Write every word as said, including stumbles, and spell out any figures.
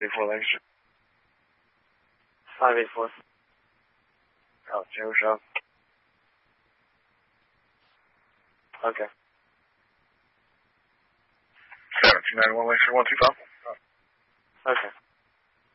eight four Lancaster. five eight four. Oh, Tango Shop. Okay. seven two nine one Lancaster one two five. Okay.